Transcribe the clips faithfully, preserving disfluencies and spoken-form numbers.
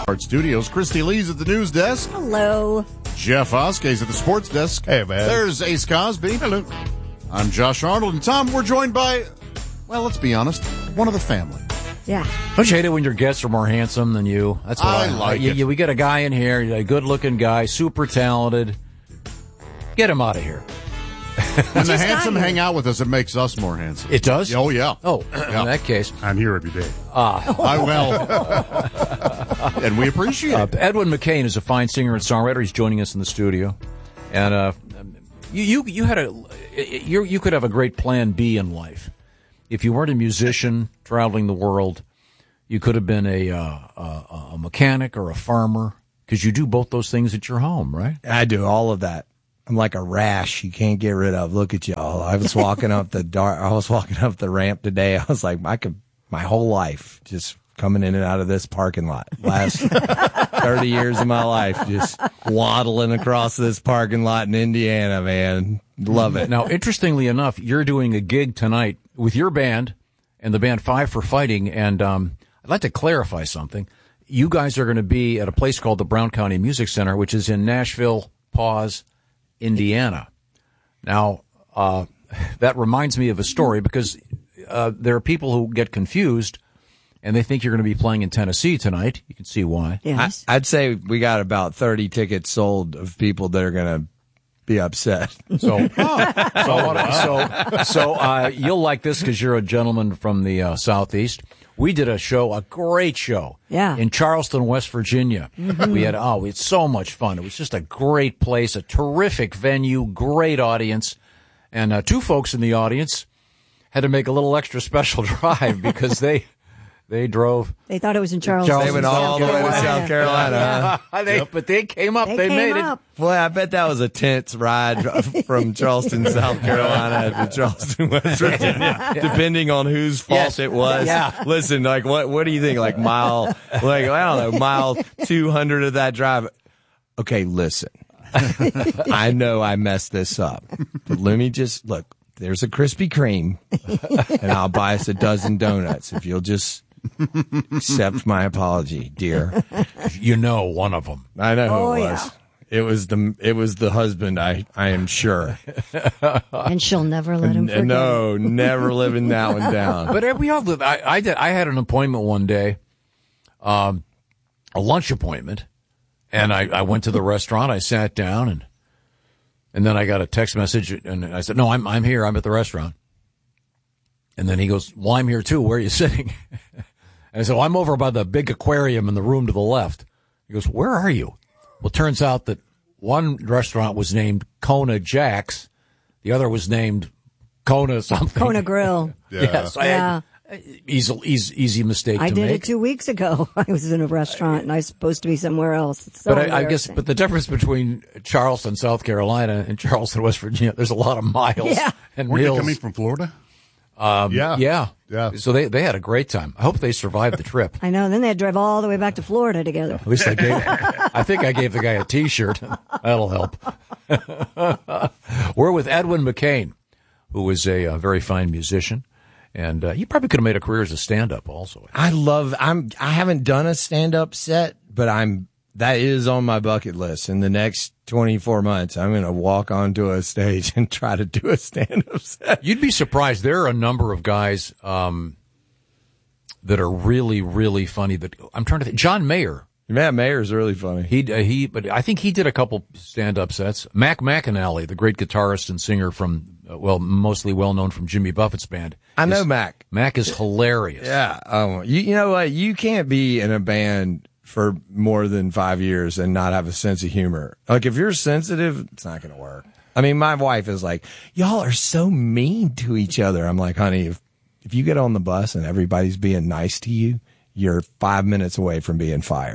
Art Studios. Christy Lee's at the news desk. Hello. Jeff Oskay's at the sports desk. Hey, man. There's Ace Cosby. Hello. I'm Josh Arnold. And Tom, we're joined by, well, let's be honest, one of the family. Yeah. Don't you hate it when your guests are more handsome than you? That's what I I, like you, it. you, we get a guy in here, a good-looking guy, super talented. Get him out of here. When the just handsome got here. hang out with us, it makes us more handsome. It does? Oh, yeah. Oh, Yeah. in that case. I'm here every day. I will. And we appreciate Uh, it. Edwin McCain is a fine singer and songwriter. He's joining us in the studio. And uh, you, you you had a you you could have a great plan B in life. If you weren't a musician traveling the world, you could have been a, uh, a, a mechanic or a farmer, because you do both those things at your home, right? I do all of that. I'm like a rash you can't get rid of. Look at y'all. I was walking up the dark. I was walking up the ramp today. I was like, I could my whole life just coming in and out of this parking lot. Last thirty years of my life, just waddling across this parking lot in Indiana, man. Love it. Now, interestingly enough, you're doing a gig tonight with your band and the band Five for Fighting, and um, I'd like to clarify something. You guys are going to be at a place called the Brown County Music Center, which is in Nashville, Paws, Indiana. Now, uh, that reminds me of a story, because uh, there are people who get confused and they think you're going to be playing in Tennessee tonight. You can see why. Yes. I, I'd say we got about thirty tickets sold of people that are going to be upset. So, so, I wanna- so, so uh, you'll like this because you're a gentleman from the uh, Southeast. We did a show, a great show, Yeah. in Charleston, West Virginia. We had, oh, it's so much fun. It was just a great place, a terrific venue, great audience. And uh, two folks in the audience had to make a little extra special drive because they they drove. They thought it was in Charleston. Charleston, They went all the way to Carolina. South Carolina. huh? they, But they came up. They, They, came made up. Boy, I bet that was a tense ride from Charleston, South Carolina to Charleston, West Virginia, depending on whose fault Yes. it was. Yeah. Listen, like, what, what do you think? Like mile, like, I don't know, mile two hundred of that drive. Okay, listen, I know I messed this up, but let me just look, there's a Krispy Kreme and I'll buy us a dozen donuts if you'll just accept my apology, dear. it. You know one of them. I know who Oh, it was. yeah. It was the it was the husband. I I am sure. And she'll never let him forget. No, never living that one down. But uh, we all live. I, I did. I had an appointment one day, um, a lunch appointment, and I, I went to the restaurant. I sat down, and and then I got a text message, and I said, "No, I'm I'm here. I'm at the restaurant." And then he goes, "Well, I'm here too. Where are you sitting?" And I said, "Well, I'm over by the big aquarium in the room to the left." He goes, "Where are you?" Well, it turns out that one restaurant was named Kona Jack's, the other was named Kona something. Kona Grill. Yes, I, Yeah. easy, easy, easy mistake I to did make. it two weeks ago. I was in a restaurant and I was supposed to be somewhere else. It's so But I, I guess, embarrassing. but the difference between Charleston, South Carolina, and Charleston, West Virginia, there's a lot of miles Yeah. and Were you mills. coming from Florida? Um, Yeah. yeah, Yeah. So they they had a great time. I hope they survived the trip. I know. Then they had to drive all the way back to Florida together. At least I gave. I think I gave the guy a T-shirt. That'll help. We're with Edwin McCain, who is a, uh very fine musician, and uh, you probably could have made a career as a stand-up also. I love. I'm. I haven't done a stand up set, but I'm. That is on my bucket list. In the next twenty-four months, I'm going to walk onto a stage and try to do a stand up set. You'd be surprised. There are a number of guys um, that are really, really funny. That I'm trying to think. John Mayer. Matt Mayer's really funny. He uh, he, but I think he did a couple stand-up sets. Mac McAnally, the great guitarist and singer from, uh, well, mostly well known from Jimmy Buffett's band. I know is- Mac. Mac is hilarious. Yeah. Um, you, you know what? You can't be in a band for more than five years and not have a sense of humor. Like, if you're sensitive, it's not going to work. I mean, my wife is like, y'all are so mean to each other. I'm like, honey, if, if you get on the bus and everybody's being nice to you, you're five minutes away from being fired.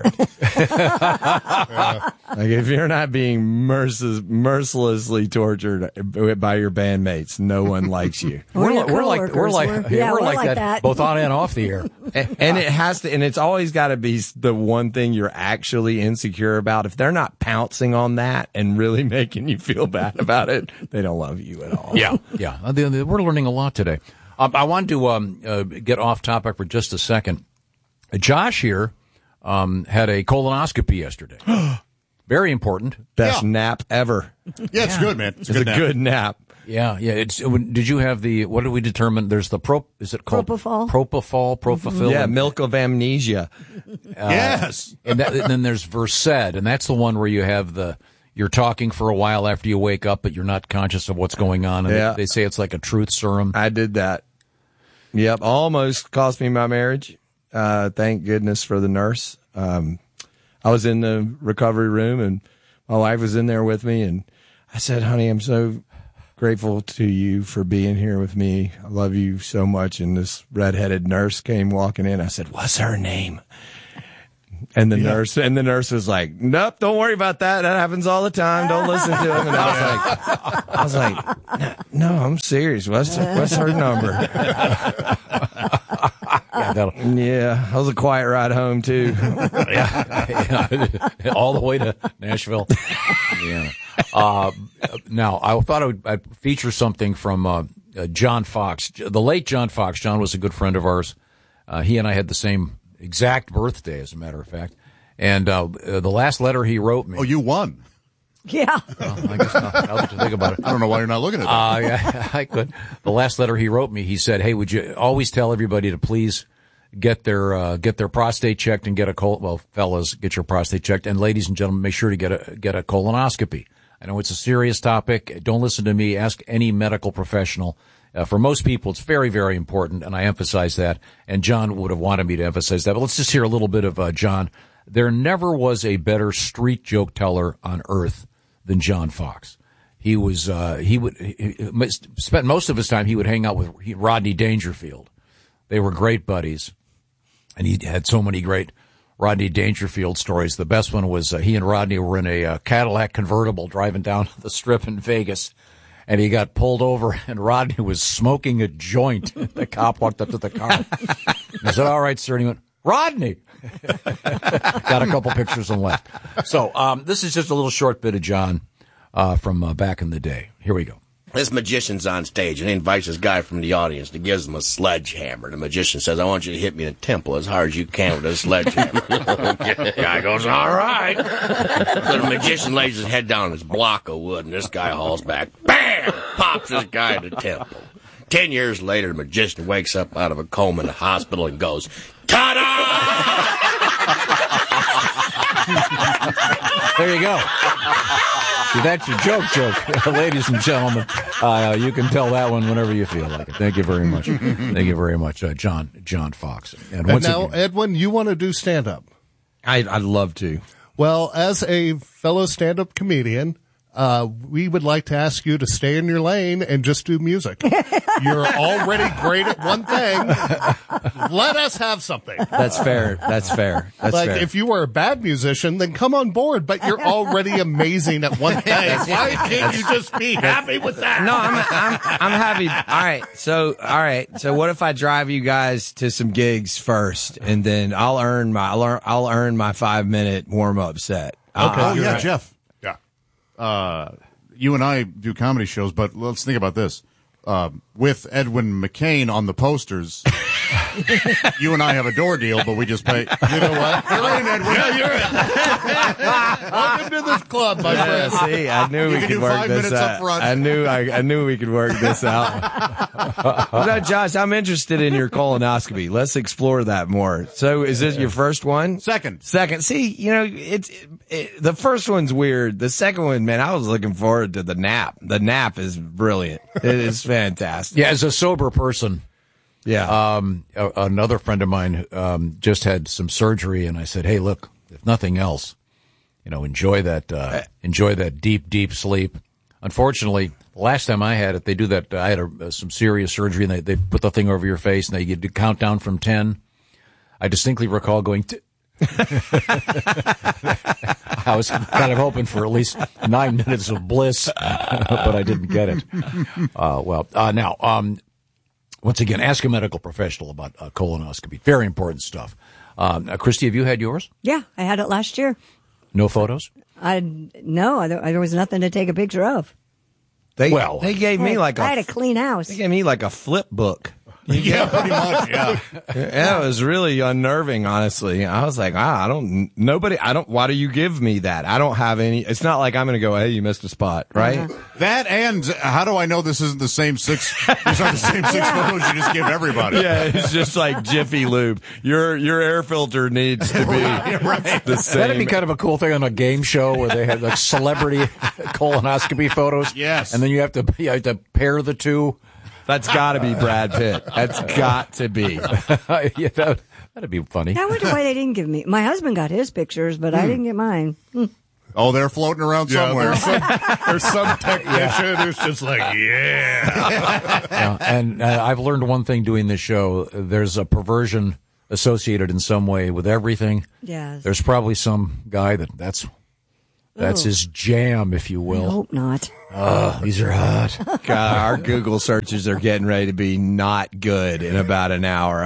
Yeah. Like, if you're not being mercil- mercilessly tortured by your bandmates, no one likes you. Or We're, your li- we're like we're coworkers. like We're- yeah, yeah, we're we're like, like that, that. both on and off the air. and, and it has to, and it's always got to be the one thing you're actually insecure about. If they're not pouncing on that and really making you feel bad about it, they don't love you at all. Yeah, yeah. Uh, the- the- We're learning a lot today. Um, I wanted to um, uh, get off topic for just a second. Uh, Josh here um, had a colonoscopy yesterday. Very important. Best Yeah. nap ever. Yeah, it's good, man. It's a It's good a nap. good nap. Yeah, yeah. It's. It, did you have the? What did we determine? There's the pro. Is it called Propofol? Propofol, Propofol. Yeah, and- milk of amnesia. yes. and, that, and then there's Versed, and that's the one where you have the. You're talking for a while after you wake up, but you're not conscious of what's going on. And Yeah. they, they say it's like a truth serum. I did that. Yep, almost cost me my marriage. Uh, thank goodness for the nurse. Um, I was in the recovery room, and my wife was in there with me, and I said, honey, I'm so grateful to you for being here with me. I love you so much. And this redheaded nurse came walking in. I said, what's her name? And the yeah. nurse and the nurse was like, nope, don't worry about that. That happens all the time. Don't listen to him. And I was like, I was like, no, no I'm serious. What's what's her number? yeah, yeah, I was a quiet ride home too. yeah, yeah. All the way to Nashville. Yeah. Uh, now I thought I would I'd feature something from uh, uh, John Fox, the late John Fox. John was a good friend of ours. Uh, he and I had the same exact birthday, as a matter of fact. And uh, uh, the last letter he wrote me. Oh, you won. Yeah. Well, I guess not. I'll let you think about it. I don't know why you're not looking at that. Uh, yeah, I could. The last letter he wrote me, he said, "Hey, would you always tell everybody to please get their uh, get their prostate checked and get a col well, fellas, get your prostate checked, and ladies and gentlemen, make sure to get a get a colonoscopy. I know it's a serious topic. Don't listen to me. Ask any medical professional." Uh, for most people, it's very, very important, and I emphasize that. And John would have wanted me to emphasize that. But let's just hear a little bit of uh, John. There never was a better street joke teller on earth than John Fox. He was uh, he would he, he spent most of his time. He would hang out with Rodney Dangerfield. They were great buddies, and he had so many great Rodney Dangerfield stories. The best one was uh, he and Rodney were in a uh, Cadillac convertible driving down the Strip in Vegas. And he got pulled over, and Rodney was smoking a joint. The cop walked up to the car. I said, all right, sir. And he went, Rodney. Got a couple pictures and left. So um, this is just a little short bit of John uh, from uh, back in the day. Here we go. This magician's on stage, and he invites this guy from the audience to give him a sledgehammer. The magician says, I want you to hit me in the temple as hard as you can with a sledgehammer. The guy goes, all right. So the magician lays his head down on this block of wood, and this guy hauls back. Bam! Pops this guy in the temple. Ten years later, the magician wakes up out of a coma in the hospital and goes, ta-da! There you go. See, that's your joke joke, ladies and gentlemen. Uh, you can tell that one whenever you feel like it. Thank you very much. Thank you very much, uh, John John Fox. And, And once now, again, Edwin, you want to do stand-up. I, I'd love to. Well, as a fellow stand-up comedian, uh, we would like to ask you to stay in your lane and just do music. You're already great at one thing. Let us have something. That's fair. That's fair. That's like, fair. if you were a bad musician, then come on board, but you're already amazing at one thing. Why can't you just be happy with that? No, I'm, I'm, I'm happy. All right. So, all right. So what if I drive you guys to some gigs first, and then I'll earn my, I'll earn, I'll earn my five minute warm up set. Okay. Uh, Oh, yeah, right. Jeff. Yeah. Uh, you and I do comedy shows, but let's think about this. Uh, with Edwin McCain on the posters, you and I have a door deal, but we just pay. You know what? You're in, Edwin. Yeah, you're in. Welcome to this club, my Yeah, friend. see, I knew You we can could do work five this minutes out. up front. I knew I, I knew we could work this out. No, Josh, I'm interested in your colonoscopy. Let's explore that more. So, is this your first one? Second. Second. See, you know, it's it, it, the first one's weird. The second one, man, I was looking forward to the nap. The nap is brilliant. It is fantastic. yeah, as a sober person, Yeah. um, a, another friend of mine um, just had some surgery, and I said, hey, look, if nothing else, you know, enjoy that, uh, enjoy that deep, deep sleep. Unfortunately, the last time I had it, they do that. I had a, some serious surgery, and they, they put the thing over your face, and they get to count down from ten. I distinctly recall going to. I was kind of hoping for at least nine minutes of bliss, but I didn't get it. Uh, well, uh, now, um, once again, ask a medical professional about uh, colonoscopy. Very important stuff. Um, uh, Christy, have you had yours? Yeah, I had it last year. No photos? I no, there, there was nothing to take a picture of. they, well, they gave me Hey, like a, I had a clean house. they gave me like a flip book. Yeah, pretty much. Yeah. Yeah, it was really unnerving, honestly. I was like, ah, I don't, nobody, I don't, why do you give me that? I don't have any, it's not like I'm going to go, hey, you missed a spot, right? Uh-huh. That and how do I know this isn't the same six, these aren't the same six photos you just give everybody? Yeah, it's just like Jiffy Lube. Your, your air filter needs to be Right, right. the same. That'd be kind of a cool thing on a game show where they have like celebrity colonoscopy photos. Yes. And then you have to, you have to pair the two. That's gotta be Brad Pitt. That's got to be. Yeah, that, that'd be funny. I wonder why they didn't give me. My husband got his pictures, but I didn't get mine. Hmm. Oh, they're floating around Yeah, somewhere. there's some, there's some technician who's just like, yeah. Yeah, and uh, I've learned one thing doing this show. There's a perversion associated in some way with everything. Yes. There's probably some guy that that's that's Oh. his jam, if you I will. hope not. Oh, these are hot. God, our Google searches are getting ready to be not good in about an hour.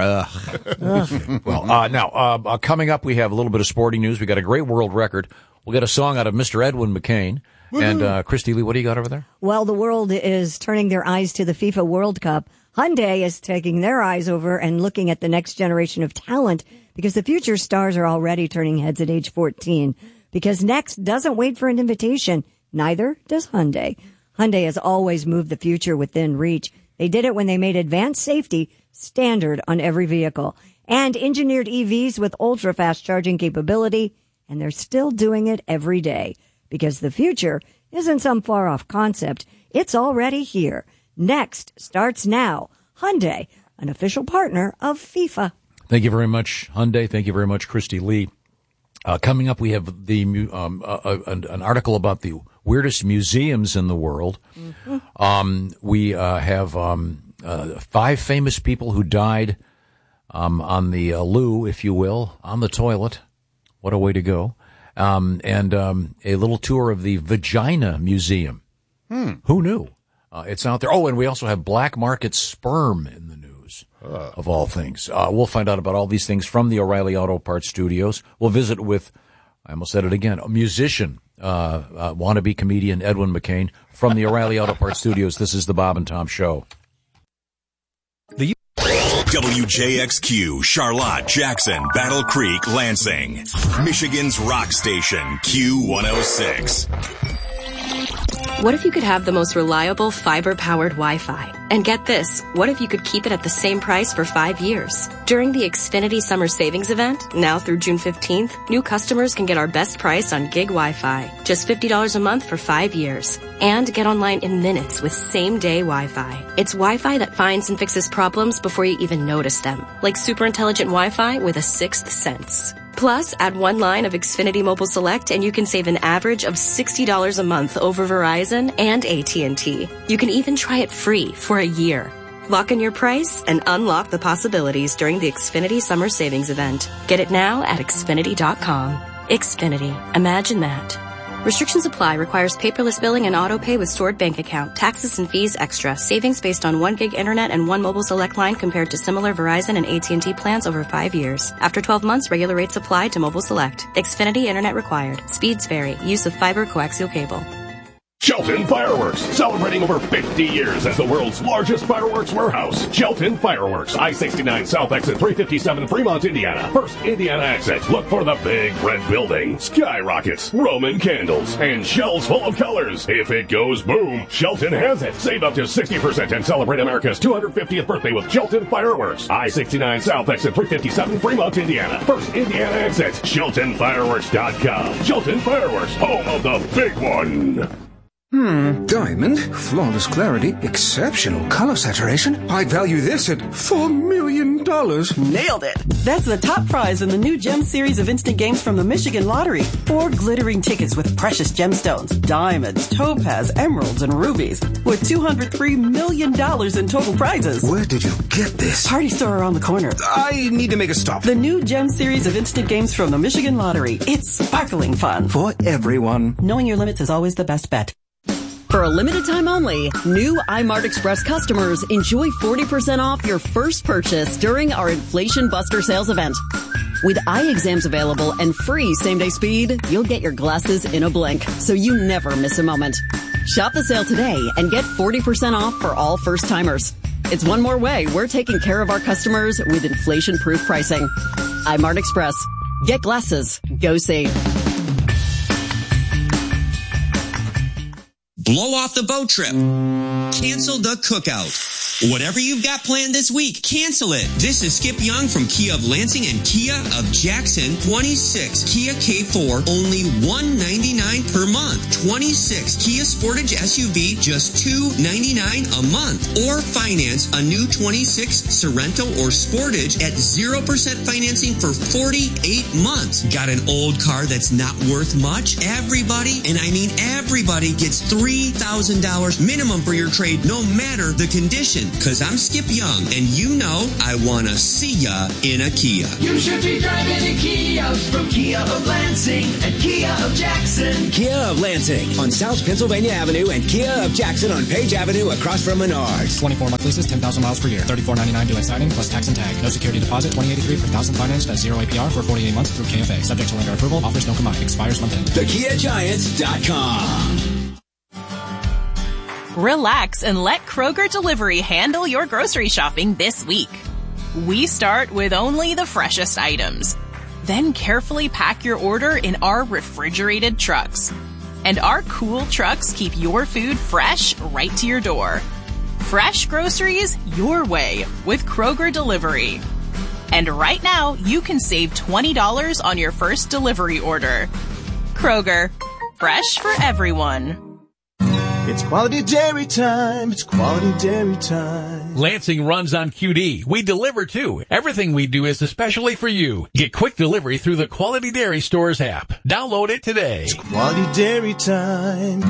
Ugh. Well, uh, now, uh, uh, coming up, we have a little bit of sporting news. We got a great world record. We'll get a song out of Mister Edwin McCain. And, uh, Christy Lee, what do you got over there? Well, the world is turning their eyes to the FIFA World Cup. Hyundai is taking their eyes over and looking at the next generation of talent because the future stars are already turning heads at age fourteen. Because Next doesn't wait for an invitation. Neither does Hyundai. Hyundai has always moved the future within reach. They did it when they made advanced safety standard on every vehicle and engineered E Vs with ultra-fast charging capability, and they're still doing it every day because the future isn't some far-off concept. It's already here. Next starts now. Hyundai, an official partner of FIFA. Thank you very much, Hyundai. Thank you very much, Christy Lee. Uh, coming up, we have the um, uh, uh, an, an article about the weirdest museums in the world. Mm-hmm. Um, we uh, have um, uh, five famous people who died um, on the uh, loo, if you will, on the toilet. What a way to go. Um, and um, a little tour of the Vagina Museum. Hmm. Who knew? Uh, it's out there. Oh, and we also have black market sperm in the news. Uh, of all things. Uh, we'll find out about all these things from the O'Reilly Auto Parts studios. We'll visit with, I almost said it again, a musician, uh, uh, wannabe comedian Edwin McCain from the O'Reilly Auto Parts studios. This is the Bob and Tom Show. The W J X Q, Charlotte, Jackson, Battle Creek, Lansing. Michigan's rock station, Q one oh six. What if you could have the most reliable fiber-powered Wi-Fi? And get this, what if you could keep it at the same price for five years? During the Xfinity Summer Savings Event, now through June fifteenth, new customers can get our best price on gig Wi-Fi. Just fifty dollars a month for five years. And get online in minutes with same-day Wi-Fi. It's Wi-Fi that finds and fixes problems before you even notice them. Like super intelligent Wi-Fi with a sixth sense. Plus, add one line of Xfinity Mobile Select and you can save an average of sixty dollars a month over Verizon and A T and T. You can even try it free for a year. Lock in your price and unlock the possibilities during the Xfinity Summer Savings Event. Get it now at Xfinity dot com. Xfinity. Imagine that. Restrictions apply. Requires paperless billing and auto pay with stored bank account. Taxes and fees extra. Savings based on one gig internet and one mobile select line compared to similar Verizon and A T and T plans over five years. After twelve months, regular rates apply to mobile select. Xfinity internet required. Speeds vary. Use of fiber coaxial cable. Shelton Fireworks, celebrating over fifty years as the world's largest fireworks warehouse. Shelton Fireworks, I sixty-nine South Exit three fifty-seven, Fremont, Indiana. First Indiana exit. Look for the big red building, skyrockets, Roman candles, and shells full of colors. If it goes boom, Shelton has it. Save up to sixty percent and celebrate America's two hundred fiftieth birthday with Shelton Fireworks. I sixty-nine South Exit three fifty-seven, Fremont, Indiana. First Indiana exit. Shelton Fireworks dot com. Shelton Fireworks, home of the big one. Hmm, diamond, flawless clarity, exceptional color saturation. I'd value this at four million dollars. Nailed it! That's the top prize in the new Gem series of instant games from the Michigan Lottery. Four glittering tickets with precious gemstones, diamonds, topaz, emeralds, and rubies, with two hundred three million dollars in total prizes. Where did you get this? Party store around the corner. I need to make a stop. The new Gem series of instant games from the Michigan Lottery. It's sparkling fun. For everyone. Knowing your limits is always the best bet. For a limited time only, new iMart Express customers enjoy forty percent off your first purchase during our Inflation Buster sales event. With eye exams available and free same-day speed, you'll get your glasses in a blink, so you never miss a moment. Shop the sale today and get forty percent off for all first-timers. It's one more way we're taking care of our customers with inflation-proof pricing. iMart Express. Get glasses. Go see. Blow off the boat trip. Cancel the cookout. Whatever you've got planned this week, cancel it. This is Skip Young from Kia of Lansing and Kia of Jackson. twenty-six Kia K four, only one ninety-nine per month. twenty-six Kia Sportage S U V, just two ninety-nine a month. Or finance a new twenty-six Sorento or Sportage at zero percent financing for forty-eight months. Got an old car that's not worth much? Everybody, and I mean everybody, gets three thousand dollars minimum for your trade, no matter the condition. Cause I'm Skip Young, and you know I wanna see ya in a Kia. You should be driving a Kia from Kia of Lansing and Kia of Jackson. Kia of Lansing on South Pennsylvania Avenue and Kia of Jackson on Page Avenue across from Menards. twenty-four month leases, ten thousand miles per year. thirty-four ninety-nine due at signing plus tax and tag. No security deposit, twenty eighty-three per thousand financed at zero A P R for forty-eight months through K F A. Subject to lender approval. Offers don't combine. Expires month end. the kia giants dot com. Relax and let Kroger Delivery handle your grocery shopping this week. We start with only the freshest items. Then carefully pack your order in our refrigerated trucks. And our cool trucks keep your food fresh right to your door. Fresh groceries your way with Kroger Delivery. And right now, you can save twenty dollars on your first delivery order. Kroger, fresh for everyone. It's quality dairy time. It's quality dairy time. Lansing runs on Q D. We deliver too. Everything we do is especially for you. Get quick delivery through the Quality Dairy Stores app. Download it today. It's quality dairy time.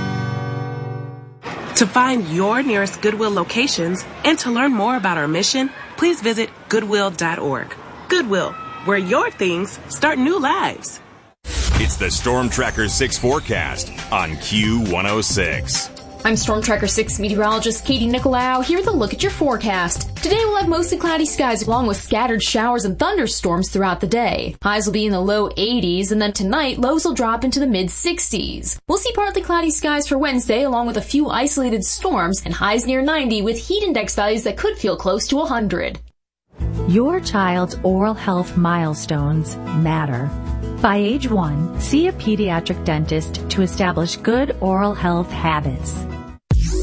To find your nearest Goodwill locations and to learn more about our mission, please visit goodwill dot org. Goodwill, where your things start new lives. It's the Storm Tracker six forecast on Q one oh six. I'm Storm Tracker six meteorologist Katie Nicolau here with a look at your forecast. Today we'll have mostly cloudy skies along with scattered showers and thunderstorms throughout the day. Highs will be in the low eighties, and then tonight lows will drop into the mid sixties. We'll see partly cloudy skies for Wednesday along with a few isolated storms and highs near ninety with heat index values that could feel close to one hundred. Your child's oral health milestones matter. By age one, see a pediatric dentist to establish good oral health habits.